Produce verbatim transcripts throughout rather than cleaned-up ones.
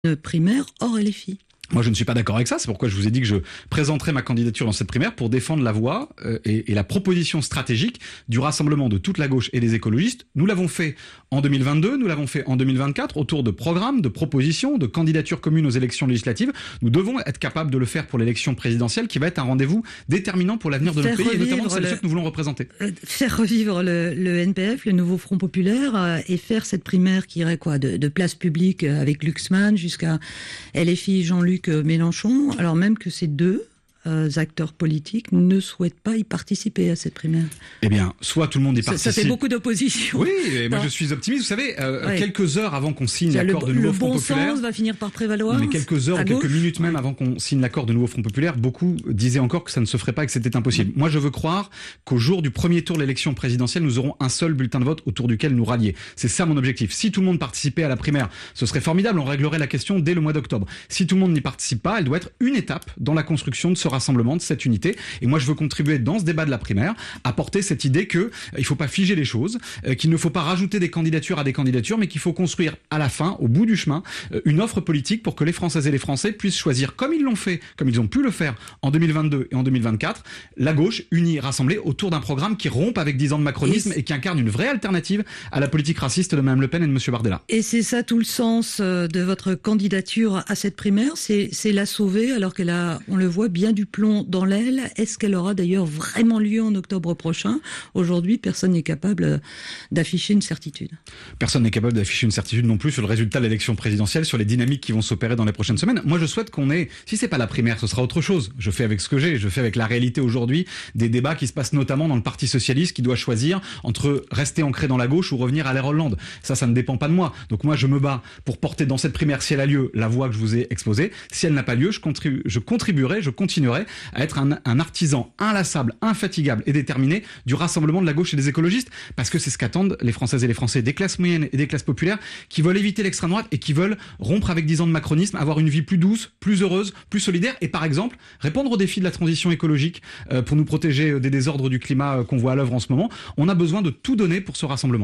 Une primaire hors L F I. Moi, je ne suis pas d'accord avec ça. C'est pourquoi je vous ai dit que je présenterai ma candidature dans cette primaire pour défendre la voie euh, et, et la proposition stratégique du rassemblement de toute la gauche et des écologistes. Nous l'avons fait en deux mille vingt-deux, nous l'avons fait en deux mille vingt-quatre autour de programmes, de propositions, de candidatures communes aux élections législatives. Nous devons être capables de le faire pour l'élection présidentielle qui va être un rendez-vous déterminant pour l'avenir de notre pays et notamment de celles le... que nous voulons représenter. Faire revivre le, le N P F, le nouveau Front Populaire, euh, et faire cette primaire qui irait quoi, de, de place publique avec Luxman jusqu'à L F I Jean-Luc Mélenchon, alors même que ces deux euh, acteurs politiques ne souhaitent pas y participer à cette primaire. Eh bien, soit tout le monde y participe. Ça, ça fait beaucoup d'opposition. Oui, et moi non. je suis optimiste. Vous savez, euh, ouais. quelques heures avant qu'on signe Ça, l'accord le, de nouveau le Front bon Populaire... sens va finir par prévaloir. Mais quelques heures ou quelques gauche. minutes même ouais. avant qu'on signe l'accord de nouveau Front Populaire, beaucoup disaient encore que ça ne se ferait pas et que c'était impossible. Mmh. Moi, je veux croire qu'au jour du premier tour de l'élection présidentielle, nous aurons un seul bulletin de vote autour duquel nous rallier. C'est ça mon objectif. Si tout le monde participait à la primaire, ce serait formidable. On réglerait la question dès le mois d'octobre. Si tout le monde n'y participe pas, elle doit être une étape dans la construction de ce rassemblement, de cette unité. Et moi, je veux contribuer dans ce débat de la primaire à porter cette idée que euh, il faut pas figer les choses, euh, qu'il ne faut pas rajouter des candidatures à des candidatures, mais qu'il faut construire à la fin, au bout du chemin, euh, une offre politique pour que les Françaises et les Français puissent choisir, comme ils l'ont fait, comme ils ont pu le faire en deux mille vingt-deux et en deux mille vingt-quatre, la gauche unie, rassemblée autour d'un programme qui rompe avec dix ans de macronisme et, et qui incarne une vraie alternative à la politique raciste de Mme Le Pen et de M. Bardella. Et c'est ça tout le sens de votre candidature à cette primaire, c'est, c'est la sauver alors qu'elle a, on le voit, bien du plomb dans l'aile. Est-ce qu'elle aura d'ailleurs vraiment lieu en octobre prochain? Aujourd'hui, personne n'est capable d'afficher une certitude. Personne n'est capable d'afficher une certitude non plus sur le résultat de l'élection présidentielle, sur les dynamiques qui vont s'opérer dans les prochaines semaines. Moi, je souhaite qu'on ait, si c'est pas la primaire, ce sera autre chose. Je fais avec ce que j'ai, je fais avec la réalité aujourd'hui des débats qui se passent notamment dans le Parti socialiste qui doit choisir entre rester ancré dans la gauche ou revenir à l'ère Hollande. Ça, ça ne dépend pas de moi. Donc moi, je me bats pour porter dans cette primaire, si elle a lieu, la voie que je vous ai exposée. Si elle n'a pas lieu, je, contribu- je contribuerai, je continuerai à être un, un artisan inlassable, infatigable et déterminé du rassemblement de la gauche et des écologistes, parce que c'est ce qu'attendent les Françaises et les Français, des classes moyennes et des classes populaires, qui veulent éviter l'extrême droite et qui veulent rompre avec dix ans de macronisme, avoir une vie plus douce, plus heureuse, plus solidaire, et par exemple, répondre aux défis de la transition écologique euh, pour nous protéger des désordres du climat euh, qu'on voit à l'œuvre en ce moment. On a besoin de tout donner pour ce rassemblement.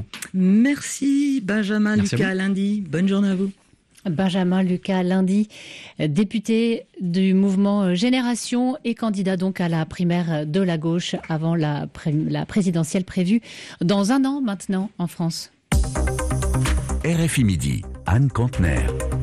Merci Benjamin Merci Lucas Lundi. Bonne journée à vous. Benjamin Lucas Lundi, député du mouvement Génération et candidat donc à la primaire de la gauche avant la, pré- la présidentielle prévue dans un an maintenant en France. R F I Midi, Anne Contener.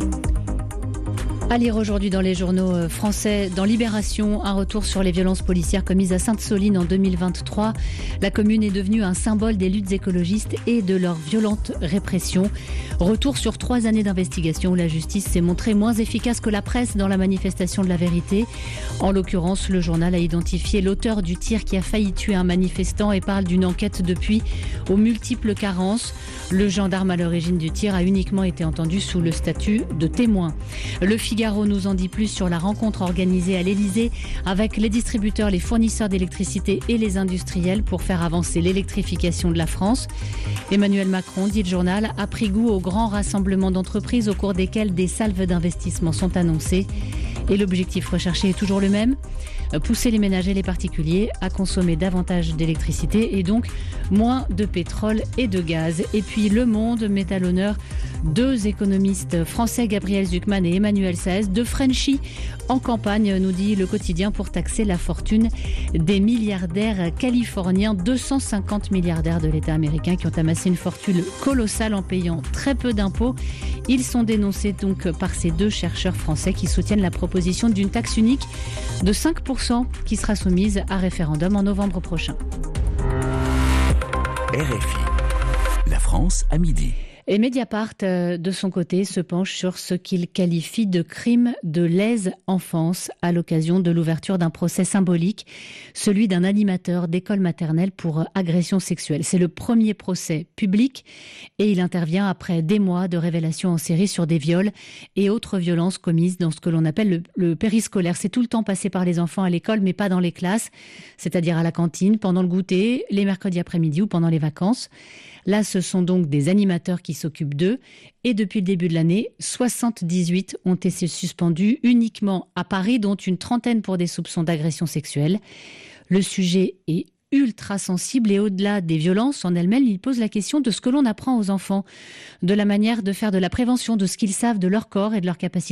À lire aujourd'hui dans les journaux français, dans Libération, un retour sur les violences policières commises à Sainte-Soline en deux mille vingt-trois. La commune est devenue un symbole des luttes écologistes et de leur violente répression. Retour sur trois années d'investigation où la justice s'est montrée moins efficace que la presse dans la manifestation de la vérité. En l'occurrence, le journal a identifié l'auteur du tir qui a failli tuer un manifestant et parle d'une enquête depuis aux multiples carences. Le gendarme à l'origine du tir a uniquement été entendu sous le statut de témoin. Le Figaro nous en dit plus sur la rencontre organisée à l'Elysée avec les distributeurs, les fournisseurs d'électricité et les industriels pour faire avancer l'électrification de la France. Emmanuel Macron, dit le journal, a pris goût au grand rassemblement d'entreprises au cours desquels des salves d'investissement sont annoncées. Et l'objectif recherché est toujours le même, pousser les ménages et les particuliers à consommer davantage d'électricité et donc moins de pétrole et de gaz. Et puis Le Monde met à l'honneur deux économistes français, Gabriel Zucman et Emmanuel Saez, deux Frenchies en campagne, nous dit le quotidien, pour taxer la fortune des milliardaires californiens, deux cent cinquante milliardaires de l'État américain qui ont amassé une fortune colossale en payant très peu d'impôts. Ils sont dénoncés donc par ces deux chercheurs français qui soutiennent la proposition d'une taxe unique de cinq pour cent qui sera soumise à référendum en novembre prochain. R F I, la France à midi. Et Mediapart, de son côté, se penche sur ce qu'il qualifie de crime de lèse-enfance à l'occasion de l'ouverture d'un procès symbolique, celui d'un animateur d'école maternelle pour agression sexuelle. C'est le premier procès public et il intervient après des mois de révélations en série sur des viols et autres violences commises dans ce que l'on appelle le, le périscolaire. C'est tout le temps passé par les enfants à l'école, mais pas dans les classes, c'est-à-dire à la cantine, pendant le goûter, les mercredis après-midi ou pendant les vacances. Là, ce sont donc des animateurs qui s'occupent d'eux. Et depuis le début de l'année, soixante-dix-huit ont été suspendus uniquement à Paris, dont une trentaine pour des soupçons d'agression sexuelle. Le sujet est ultra sensible et au-delà des violences en elles-mêmes, il pose la question de ce que l'on apprend aux enfants, de la manière de faire de la prévention, de ce qu'ils savent de leur corps et de leur capacité